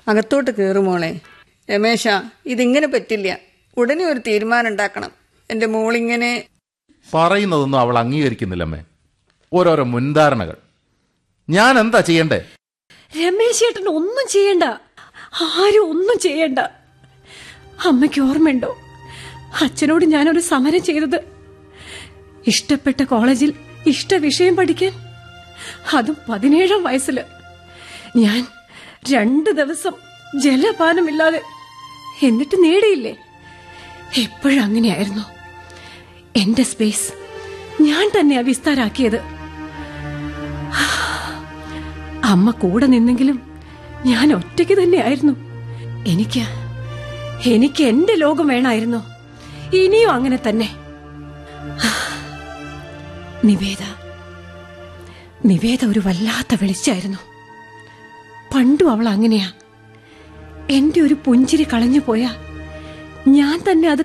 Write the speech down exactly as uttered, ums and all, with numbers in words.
അകത്തോട്ട് കയറുമോളെ. രമേശ, ഇതിങ്ങനെ പറ്റില്ല. ഉടനെ ഒരു തീരുമാനം ഉണ്ടാക്കണം. എന്റെ മോളിങ്ങനെ പറയുന്നതൊന്നും അവൾ അംഗീകരിക്കുന്നില്ലമ്മേ. ഓരോരോ മുൻധാരണകൾ. ഞാൻ എന്താ ചെയ്യണ്ടേ? രമേശ് ചേട്ടൻ ഒന്നും ചെയ്യണ്ട, ആരും ഒന്നും ചെയ്യണ്ട. അമ്മയ്ക്ക് ഓർമ്മയുണ്ടോ അച്ഛനോട് ഞാനൊരു സമരം ചെയ്തത്? ഇഷ്ടപ്പെട്ട കോളേജിൽ ഇഷ്ട വിഷയം പഠിക്കാൻ, അതും പതിനേഴാം വയസ്സില്. ഞാൻ രണ്ടു ദിവസം ജലപാനമില്ലാതെ എന്നിട്ട് നേടിയില്ലേ? എപ്പോഴും അങ്ങനെയായിരുന്നു. എന്റെ സ്പേസ് ഞാൻ തന്നെയാ വിസ്താരാക്കിയത്. അമ്മ കൂടെ നിന്നെങ്കിലും ഞാൻ ഒറ്റയ്ക്ക് തന്നെയായിരുന്നു. എനിക്ക് എനിക്ക് എന്റെ ലോകം വേണമായിരുന്നു. ഇനിയും അങ്ങനെ തന്നെ. നിവേദ നിവേദ ഒരു വല്ലാത്ത വെളിച്ചായിരുന്നു. പണ്ടും അവൾ അങ്ങനെയാ. എന്റെ ഒരു പുഞ്ചിരി കളഞ്ഞു പോയാ ഞാൻ തന്നെ അത്